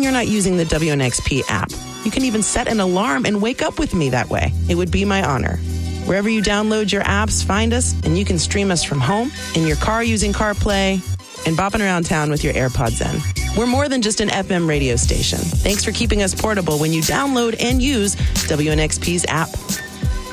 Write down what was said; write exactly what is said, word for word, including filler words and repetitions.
you're not using the W N X P app. You can even set an alarm and wake up with me that way. It would be my honor. Wherever you download your apps, find us, and you can stream us from home, in your car using CarPlay, and bopping around town with your AirPods in. We're more than just an F M radio station. Thanks for keeping us portable when you download and use W N X P's app.